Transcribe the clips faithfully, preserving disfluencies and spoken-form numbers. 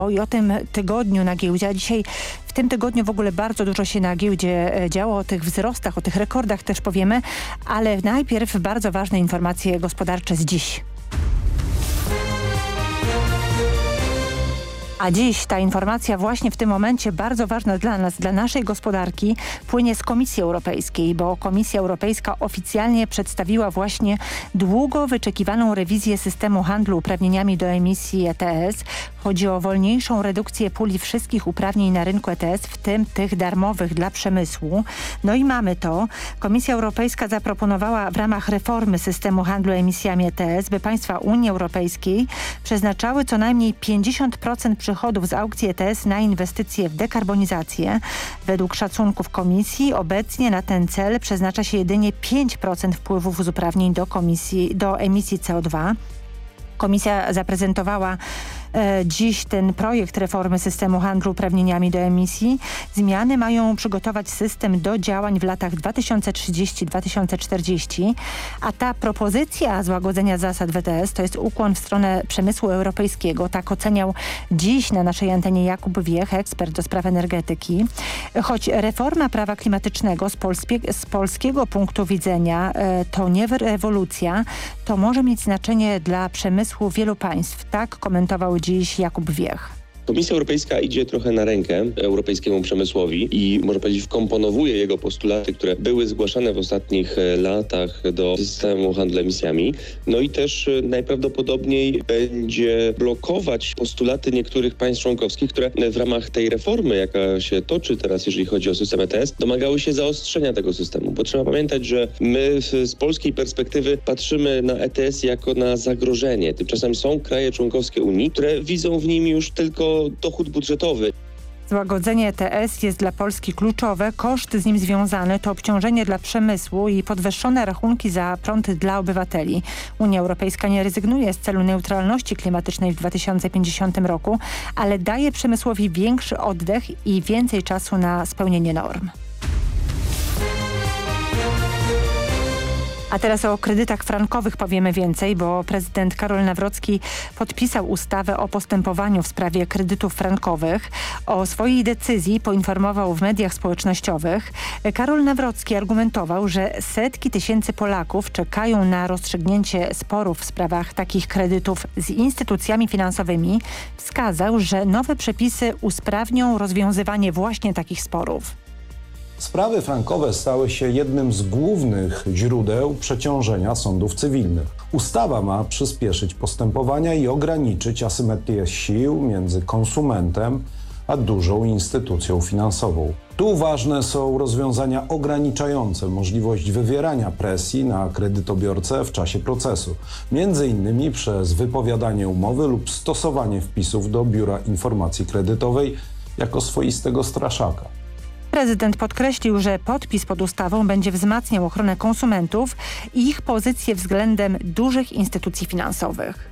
I o tym tygodniu na giełdzie, a dzisiaj w tym tygodniu w ogóle bardzo dużo się na giełdzie działo, o tych wzrostach, o tych rekordach też powiemy, ale najpierw bardzo ważne informacje gospodarcze z dziś. A dziś ta informacja właśnie w tym momencie bardzo ważna dla nas, dla naszej gospodarki, płynie z Komisji Europejskiej, bo Komisja Europejska oficjalnie przedstawiła właśnie długo wyczekiwaną rewizję systemu handlu uprawnieniami do emisji E T S. Chodzi o wolniejszą redukcję puli wszystkich uprawnień na rynku E T S, w tym tych darmowych dla przemysłu. No i mamy to. Komisja Europejska zaproponowała w ramach reformy systemu handlu emisjami E T S, by państwa Unii Europejskiej przeznaczały co najmniej pięćdziesiąt procent przychodów z aukcji E T S na inwestycje w dekarbonizację. Według szacunków Komisji obecnie na ten cel przeznacza się jedynie pięć procent wpływów z uprawnień do, komisji, do emisji C O dwa. Komisja zaprezentowała e, dziś ten projekt reformy systemu handlu uprawnieniami do emisji. Zmiany mają przygotować system do działań w latach dwa tysiące trzydziestym do dwa tysiące czterdziestego, a ta propozycja złagodzenia zasad W T S to jest ukłon w stronę przemysłu europejskiego. Tak oceniał dziś na naszej antenie Jakub Wiech, ekspert do spraw energetyki. Choć reforma prawa klimatycznego z, polskie, z polskiego punktu widzenia e, to nie rewolucja, to może mieć znaczenie dla przemysłu wielu państw. Tak komentował dziś Jakub Wiech. Komisja Europejska idzie trochę na rękę europejskiemu przemysłowi i można powiedzieć wkomponowuje jego postulaty, które były zgłaszane w ostatnich latach do systemu handlu emisjami. No i też najprawdopodobniej będzie blokować postulaty niektórych państw członkowskich, które w ramach tej reformy, jaka się toczy teraz, jeżeli chodzi o system E T S, domagały się zaostrzenia tego systemu. Bo trzeba pamiętać, że my z polskiej perspektywy patrzymy na E T S jako na zagrożenie. Tymczasem są kraje członkowskie Unii, które widzą w nim już tylko dochód budżetowy. Złagodzenie E T S jest dla Polski kluczowe. Koszty z nim związane to obciążenie dla przemysłu i podwyższone rachunki za prąd dla obywateli. Unia Europejska nie rezygnuje z celu neutralności klimatycznej w dwa tysiące pięćdziesiątym roku, ale daje przemysłowi większy oddech i więcej czasu na spełnienie norm. A teraz o kredytach frankowych powiemy więcej, bo prezydent Karol Nawrocki podpisał ustawę o postępowaniu w sprawie kredytów frankowych. O swojej decyzji poinformował w mediach społecznościowych. Karol Nawrocki argumentował, że setki tysięcy Polaków czekają na rozstrzygnięcie sporów w sprawach takich kredytów z instytucjami finansowymi. Wskazał, że nowe przepisy usprawnią rozwiązywanie właśnie takich sporów. Sprawy frankowe stały się jednym z głównych źródeł przeciążenia sądów cywilnych. Ustawa ma przyspieszyć postępowania i ograniczyć asymetrię sił między konsumentem a dużą instytucją finansową. Tu ważne są rozwiązania ograniczające możliwość wywierania presji na kredytobiorcę w czasie procesu, między innymi przez wypowiadanie umowy lub stosowanie wpisów do Biura Informacji Kredytowej jako swoistego straszaka. Prezydent podkreślił, że podpis pod ustawą będzie wzmacniał ochronę konsumentów i ich pozycję względem dużych instytucji finansowych.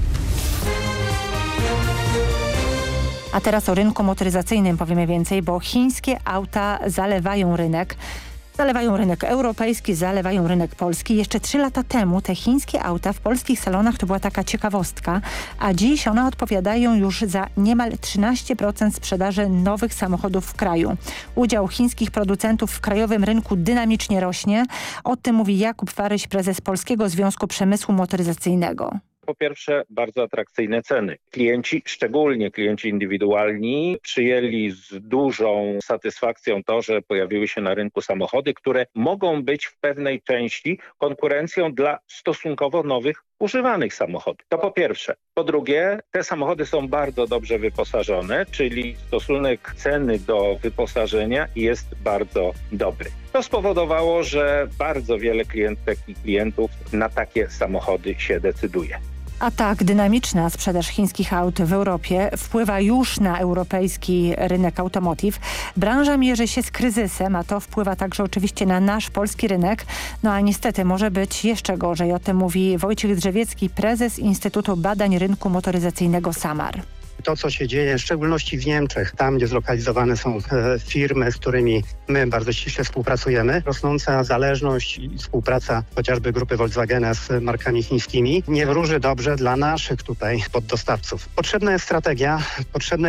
A teraz o rynku motoryzacyjnym powiemy więcej, bo chińskie auta zalewają rynek. Zalewają rynek europejski, zalewają rynek polski. Jeszcze trzy lata temu te chińskie auta w polskich salonach to była taka ciekawostka, a dziś one odpowiadają już za niemal trzynaście procent sprzedaży nowych samochodów w kraju. Udział chińskich producentów w krajowym rynku dynamicznie rośnie. O tym mówi Jakub Faryś, prezes Polskiego Związku Przemysłu Motoryzacyjnego. Po pierwsze, bardzo atrakcyjne ceny. Klienci, szczególnie klienci indywidualni, przyjęli z dużą satysfakcją to, że pojawiły się na rynku samochody, które mogą być w pewnej części konkurencją dla stosunkowo nowych używanych samochodów. To po pierwsze. Po drugie, te samochody są bardzo dobrze wyposażone, czyli stosunek ceny do wyposażenia jest bardzo dobry. To spowodowało, że bardzo wiele klientek i klientów na takie samochody się decyduje. A tak dynamiczna sprzedaż chińskich aut w Europie wpływa już na europejski rynek automotive. Branża mierzy się z kryzysem, a to wpływa także oczywiście na nasz polski rynek. No a niestety może być jeszcze gorzej. O tym mówi Wojciech Drzewiecki, prezes Instytutu Badań Rynku Motoryzacyjnego SAMAR. To, co się dzieje, w szczególności w Niemczech, tam, gdzie zlokalizowane są e, firmy, z którymi my bardzo ściśle współpracujemy, rosnąca zależność i współpraca chociażby grupy Volkswagena z markami chińskimi nie wróży dobrze dla naszych tutaj poddostawców. Potrzebna jest strategia, potrzebne